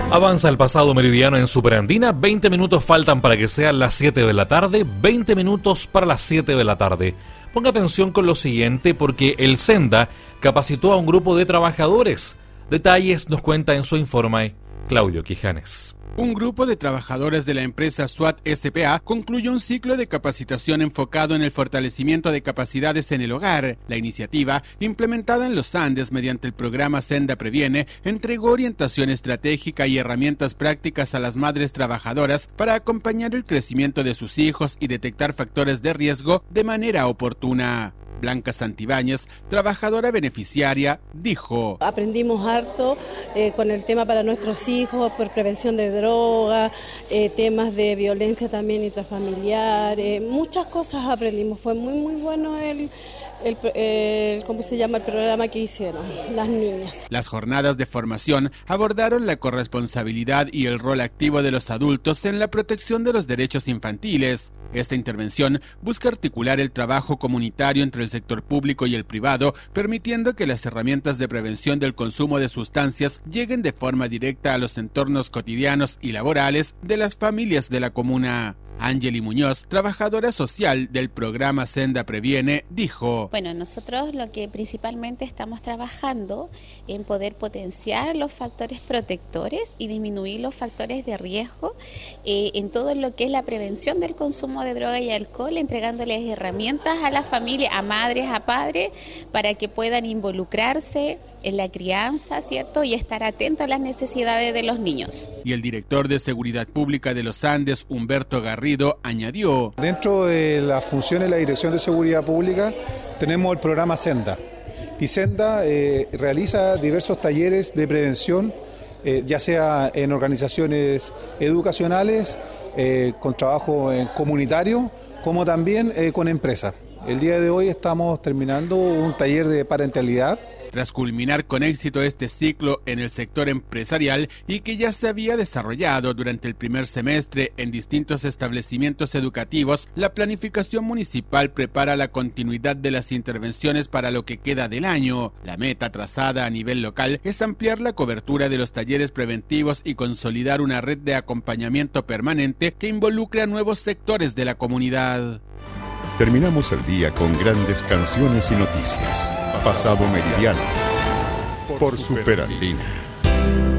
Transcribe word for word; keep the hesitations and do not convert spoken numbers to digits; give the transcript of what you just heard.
Avanza el pasado meridiano en Superandina, veinte minutos faltan para que sean las siete de la tarde, veinte minutos para las siete de la tarde. Ponga atención con lo siguiente porque el Senda capacitó a un grupo de trabajadores. Detalles nos cuenta en su informe Claudio Quijanes. Un grupo de trabajadores de la empresa SWAT S P A concluyó un ciclo de capacitación enfocado en el fortalecimiento de capacidades en el hogar. La iniciativa, implementada en los Andes mediante el programa Senda Previene, entregó orientación estratégica y herramientas prácticas a las madres trabajadoras para acompañar el crecimiento de sus hijos y detectar factores de riesgo de manera oportuna. Blanca Santibáñez, trabajadora beneficiaria, dijo: aprendimos harto eh, con el tema para nuestros hijos, por prevención de droga, eh, temas de violencia también intrafamiliar, eh, muchas cosas aprendimos. Fue muy muy bueno el, el, el ¿cómo se llama? El programa que hicieron las niñas. Las jornadas de formación abordaron la corresponsabilidad y el rol activo de los adultos en la protección de los derechos infantiles. Esta intervención busca articular el trabajo comunitario entre el sector público y el privado, permitiendo que las herramientas de prevención del consumo de sustancias lleguen de forma directa a los entornos cotidianos y laborales de las familias de la comuna. Ángeli Muñoz, trabajadora social del programa Senda Previene, dijo: Bueno, nosotros lo que principalmente estamos trabajando en poder potenciar los factores protectores y disminuir los factores de riesgo eh, en todo lo que es la prevención del consumo de droga y alcohol, entregándoles herramientas a las familias, a madres, a padres, para que puedan involucrarse en la crianza, ¿cierto? Y estar atentos a las necesidades de los niños. Y el director de Seguridad Pública de los Andes, Humberto Garrido, añadió: dentro de las funciones de la Dirección de Seguridad Pública tenemos el programa Senda. Y Senda eh, realiza diversos talleres de prevención, eh, ya sea en organizaciones educacionales, eh, con trabajo en comunitario, como también eh, con empresas. El día de hoy estamos terminando un taller de parentalidad. Tras culminar con éxito este ciclo en el sector empresarial y que ya se había desarrollado durante el primer semestre en distintos establecimientos educativos, la planificación municipal prepara la continuidad de las intervenciones para lo que queda del año. La meta trazada a nivel local es ampliar la cobertura de los talleres preventivos y consolidar una red de acompañamiento permanente que involucre a nuevos sectores de la comunidad. Terminamos el día con grandes canciones y noticias. Pasado meridiano por Superandina.